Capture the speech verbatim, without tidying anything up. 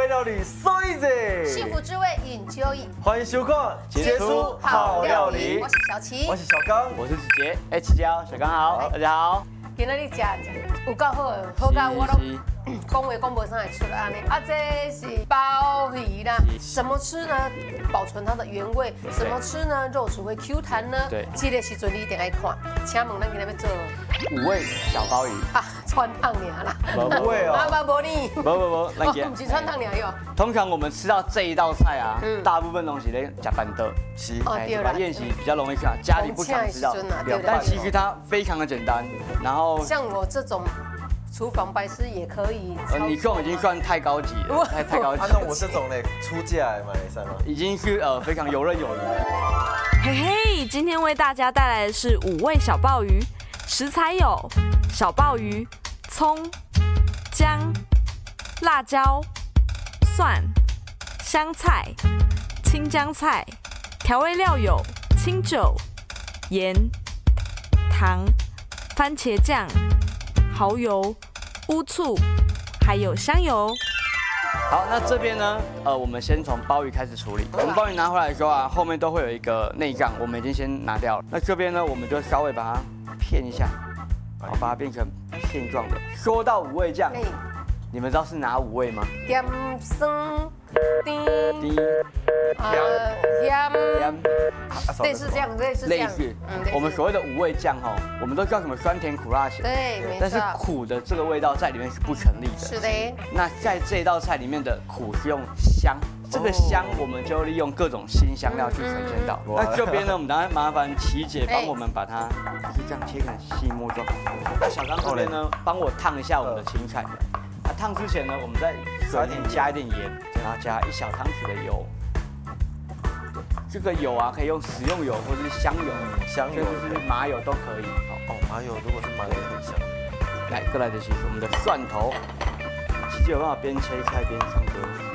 料理so easy， 幸福滋味饮就易。 欢迎收看《杰出好料理》， 我是小琪， 我是小刚， 我是子杰。哎，琪娇，小刚好，大家好。 今仔日食有够好，好到我都讲话讲不上来出来安尼。啊，这是鲍鱼啦，怎么吃呢？保存它的原味，怎么吃呢？肉质会 Q 弹呢？ 对， 这个时阵你一定爱看。请问咱今日要做五味小鲍鱼啊，川烫尔啦， 五味哦， 啊不无你， 不不不，咱不是川烫尔哟。 通常我们吃到这一道菜啊，大部分东西咧加班的， 是， 哦对啦， 宴席比较容易看，家里不常吃到，但其实它非常的简单，然后像我这种。厨房白痴也可以。 呃，你这种已经算太高级了，太太高级。 那我这种嘞，出价来买一下吗？ 已经是呃非常游刃有余。 嘿嘿，今天为大家带来的是五味小鲍鱼，食材有小鲍鱼、葱、姜、辣椒、蒜、香菜、青江菜，调味料有清酒、盐、糖、番茄酱、蚝油、乌醋，还有香油。 好，那这边呢，呃，我们先从鲍鱼开始处理。我们鲍鱼拿回来的时候啊，后面都会有一个内脏，我们已经先拿掉了。那这边呢，我们就稍微把它片一下，好，把它变成片状的。说到五味酱，你们知道是哪五味吗？ 盐、酸、甜、 呃盐、 盐， 类似这样，类似这样。 类似，我们所谓的五味酱哈，我们都叫什么酸甜苦辣咸。 对，没错。 但是苦的这个味道在里面是不成立的。 是的。 那在这道菜里面的苦是用香，这个香我们就利用各种新香料去呈现到。那这边呢，我们当然麻烦琪姐帮我们把它就是这样切成细末状。那小刚这边呢，帮我烫一下我们的青菜。那烫之前呢，我们在水里加一点盐，然后加一小汤匙的油。这个油啊，可以用食用油或者是香油， 香油就是麻油都可以。 哦，麻油如果是麻油很香。 来，过来的是我们的蒜头，琪姐有办法边切菜边唱歌吗？